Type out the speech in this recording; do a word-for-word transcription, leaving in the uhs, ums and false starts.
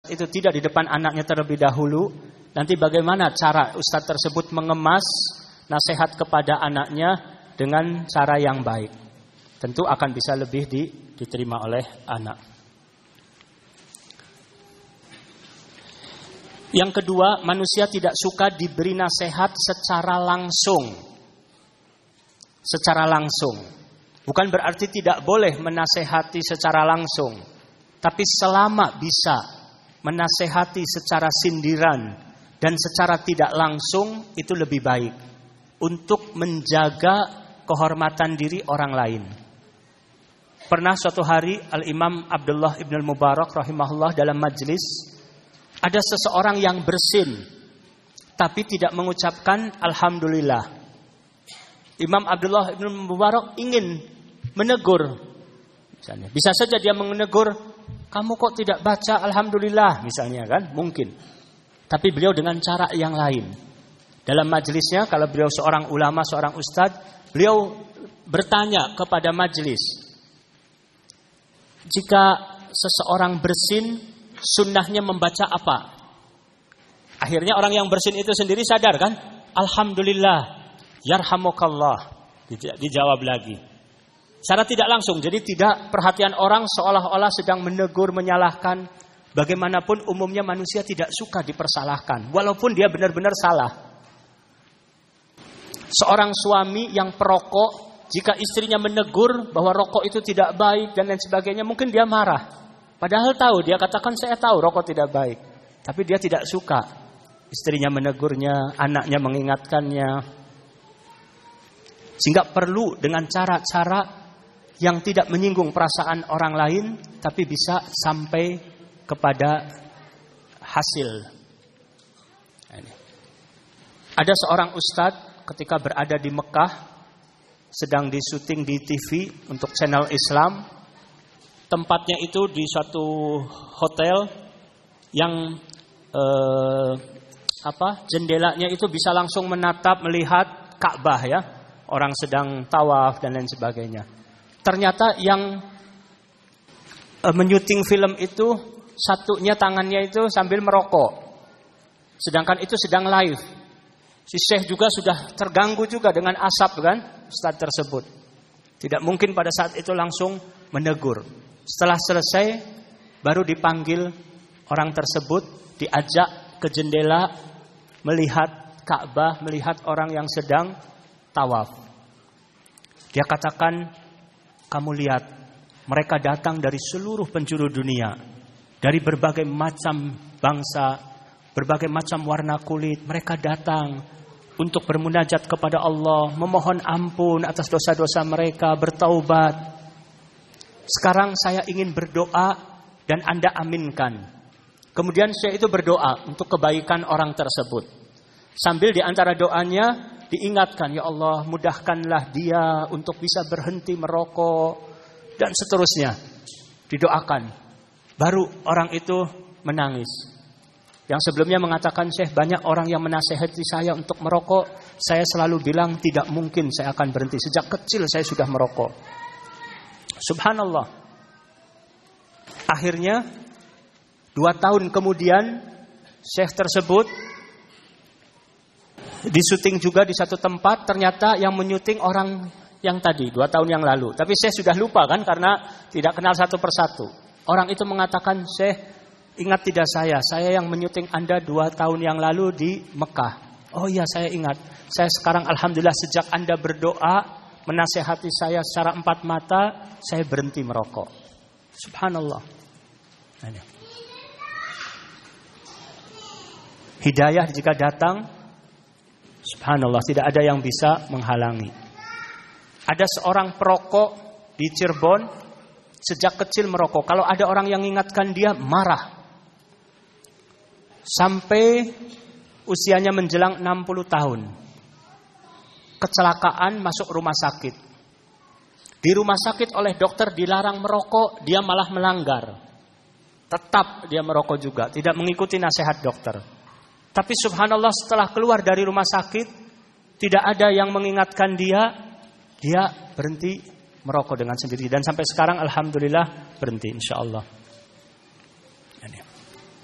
itu tidak di depan anaknya terlebih dahulu, nanti bagaimana cara ustadz tersebut mengemas nasihat kepada anaknya dengan cara yang baik. Tentu akan bisa lebih di, diterima oleh anak. Yang kedua, manusia tidak suka diberi nasihat secara langsung. Secara langsung. Bukan berarti tidak boleh menasehati secara langsung. Tapi selama bisa menasehati secara sindiran dan secara tidak langsung, itu lebih baik untuk menjaga kehormatan diri orang lain. Pernah suatu hari Al-Imam Abdullah ibn al-Mubarak rahimahullah dalam majlis, ada seseorang yang bersin tapi tidak mengucapkan Alhamdulillah. Imam Abdullah ibn al-Mubarak ingin menegur, misalnya, bisa saja dia menegur, kamu kok tidak baca Alhamdulillah misalnya kan, mungkin. Tapi beliau dengan cara yang lain. Dalam majelisnya, kalau beliau seorang ulama, seorang ustadz, beliau bertanya kepada majelis, jika seseorang bersin, sunnahnya membaca apa? Akhirnya orang yang bersin itu sendiri sadar kan, Alhamdulillah, yarhamukallah, dijawab lagi. Secara tidak langsung, jadi tidak perhatian orang seolah-olah sedang menegur, menyalahkan. Bagaimanapun umumnya manusia tidak suka dipersalahkan, walaupun dia benar-benar salah. Seorang suami yang perokok, jika istrinya menegur bahwa rokok itu tidak baik dan lain sebagainya, mungkin dia marah. Padahal tahu, dia katakan saya tahu rokok tidak baik. Tapi dia tidak suka istrinya menegurnya, anaknya mengingatkannya. Sehingga perlu dengan cara-cara yang tidak menyinggung perasaan orang lain, tapi bisa sampai kepada hasil. Ada seorang ustadz ketika berada di Mekah, sedang disyuting di T V untuk channel Islam. Tempatnya itu di suatu hotel yang eh, apa jendelanya itu bisa langsung menatap, melihat Ka'bah ya, orang sedang tawaf dan lain sebagainya. Ternyata yang e, menyuting film itu satunya tangannya itu sambil merokok. Sedangkan itu sedang live. Si Syekh juga sudah terganggu juga dengan asap kan, ustadz tersebut. Tidak mungkin pada saat itu langsung menegur. Setelah selesai baru dipanggil orang tersebut, diajak ke jendela melihat Ka'bah, melihat orang yang sedang tawaf. Dia katakan, kamu lihat, mereka datang dari seluruh penjuru dunia, dari berbagai macam bangsa, berbagai macam warna kulit. Mereka datang untuk bermunajat kepada Allah, memohon ampun atas dosa-dosa mereka, bertaubat. Sekarang saya ingin berdoa dan Anda aminkan. Kemudian saya itu berdoa untuk kebaikan orang tersebut. Sambil di antara doanya diingatkan, ya Allah mudahkanlah dia untuk bisa berhenti merokok dan seterusnya. Didoakan. Baru orang itu menangis. Yang sebelumnya mengatakan, Syekh, banyak orang yang menasehati saya untuk merokok. Saya selalu bilang tidak mungkin saya akan berhenti. Sejak kecil saya sudah merokok. Subhanallah. Akhirnya dua tahun kemudian Syekh tersebut disyuting juga di satu tempat, ternyata yang menyuting orang yang tadi dua tahun yang lalu. Tapi saya sudah lupa kan, karena tidak kenal satu persatu. Orang itu mengatakan, Syekh, ingat tidak saya, saya yang menyuting Anda dua tahun yang lalu di Mekah. Oh iya, saya ingat. Saya sekarang alhamdulillah sejak Anda berdoa menasehati saya secara empat mata, saya berhenti merokok. Subhanallah. Hidayah jika datang, subhanallah, tidak ada yang bisa menghalangi. Ada seorang perokok di Cirebon, sejak kecil merokok. Kalau ada orang yang mengingatkan dia, marah. Sampai usianya menjelang enam puluh tahun. Kecelakaan, masuk rumah sakit. Di rumah sakit oleh dokter dilarang merokok, dia malah melanggar. Tetap dia merokok juga, tidak mengikuti nasihat dokter. Tapi subhanallah, setelah keluar dari rumah sakit, tidak ada yang mengingatkan dia, dia berhenti merokok dengan sendiri. Dan sampai sekarang alhamdulillah berhenti, insya Allah.